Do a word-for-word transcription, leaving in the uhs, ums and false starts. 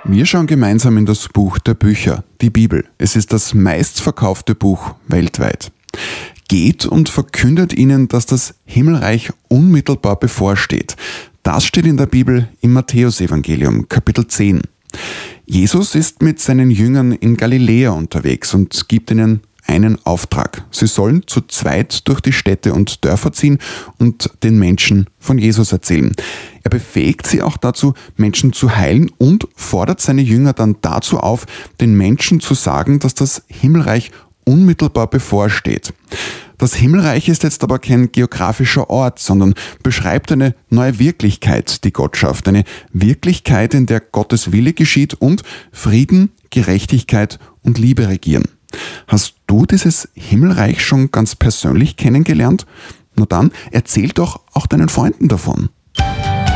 Wir schauen gemeinsam in das Buch der Bücher, die Bibel. Es ist das meistverkaufte Buch weltweit. Geht und verkündet ihnen, dass das Himmelreich unmittelbar bevorsteht. Das steht in der Bibel im Matthäusevangelium, Kapitel zehn. Jesus ist mit seinen Jüngern in Galiläa unterwegs und gibt ihnen einen Auftrag. Sie sollen zu zweit durch die Städte und Dörfer ziehen und den Menschen von Jesus erzählen. Er befähigt sie auch dazu, Menschen zu heilen und fordert seine Jünger dann dazu auf, den Menschen zu sagen, dass das Himmelreich unmittelbar bevorsteht. Das Himmelreich ist jetzt aber kein geografischer Ort, sondern beschreibt eine neue Wirklichkeit, die Gott schafft. Eine Wirklichkeit, in der Gottes Wille geschieht und Frieden, Gerechtigkeit und Liebe regieren. Hast du dieses Himmelreich schon ganz persönlich kennengelernt? Na dann, erzähl doch auch deinen Freunden davon.